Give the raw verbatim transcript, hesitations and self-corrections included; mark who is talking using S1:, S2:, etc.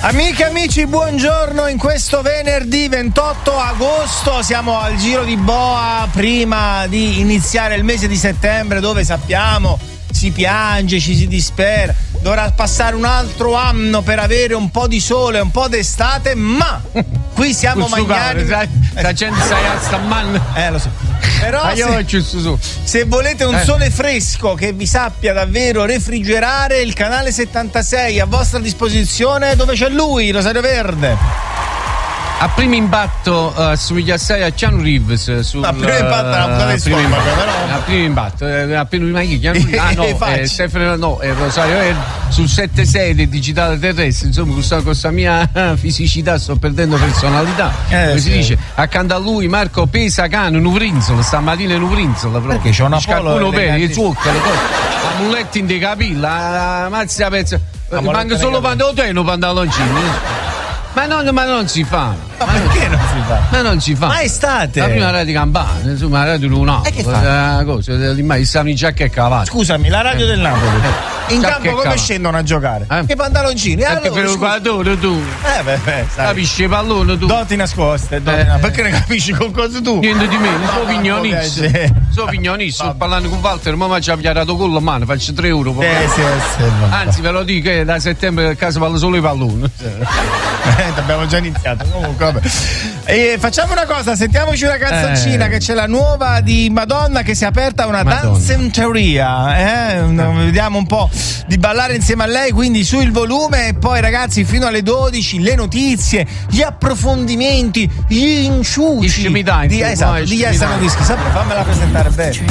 S1: Amiche e amici, buongiorno. In questo venerdì ventotto agosto siamo al Giro di Boa prima di iniziare il mese di settembre, dove sappiamo si piange, ci si dispera, dovrà passare un altro anno per avere un po' di sole, un po' d'estate, ma qui siamo magnani.
S2: La gente sta stammando.
S1: Eh, lo so. Però
S2: ah, io
S1: se,
S2: su.
S1: se volete un
S2: eh.
S1: sole fresco che vi sappia davvero refrigerare, il canale settantasei a vostra disposizione, dove c'è lui, Rosario Verde.
S2: A primo impatto uh, assomiglia assai a Keanu Reeves sul,
S1: a primo impatto era un po' di stomaco, però
S2: a primo impatto eh, appena Keanu Reeves ah no eh, Stefano no eh, Rosario Verde sul sette sei del digitale terrestre, insomma con questa mia fisicità sto perdendo personalità,
S1: eh,
S2: come
S1: sì.
S2: si dice. Accanto a lui Marco Pesacano, un Uvrinzolo, stamattina in Uvrinzolo proprio.
S1: Perché c'è una
S2: polo per i zuccheri, la mulletti in dei capelli, la mazza pezza, manca solo pantaloncini, pantaloncini. Ma non, ma non si fa.
S1: Ma, ma perché non si fa?
S2: Ma non si fa.
S1: Ma è estate.
S2: La prima radio di Campania, insomma, la radio di un altro.
S1: E che fa?
S2: Eh, cosa? Lì stanno i giacche e cavalli.
S1: Scusami, la radio
S2: eh.
S1: del Napoli.
S2: Eh.
S1: In
S2: Giacche
S1: campo come
S2: cavalli.
S1: scendono a giocare?
S2: Eh?
S1: Che pantaloncini?
S2: Anche
S1: allora,
S2: per il guardone tu.
S1: Eh beh, beh, sai.
S2: Capisci i palloni tu.
S1: Doti nascoste, doti
S2: Eh.
S1: na- perché ne capisci con cose tu?
S2: Niente di meno,
S1: No,
S2: sono
S1: no,
S2: pignonissimo.
S1: ok, sì.
S2: Sono pignonissimo, sto parlando con Walter, ma mi ci ha pigliato con la mano, faccio tre euro.
S1: Eh, sì, sì,
S2: Anzi, ve lo dico che da settembre a casa parlo solo i palloni.
S1: Eh, abbiamo già iniziato. Comunque, vabbè. E facciamo una cosa, sentiamoci una canzoncina
S2: eh.
S1: che c'è la nuova di Madonna, che si è aperta una
S2: Madonna.
S1: danceteria. Eh? Vediamo un po' di ballare insieme a lei, quindi sul volume. E poi ragazzi, fino alle dodici le notizie, gli approfondimenti, gli inciuci
S2: Gli scemità,
S1: di,
S2: insomma,
S1: esatto,
S2: gli
S1: di Yes
S2: scemità.
S1: and Whisky. Sempre fammela presentare bene.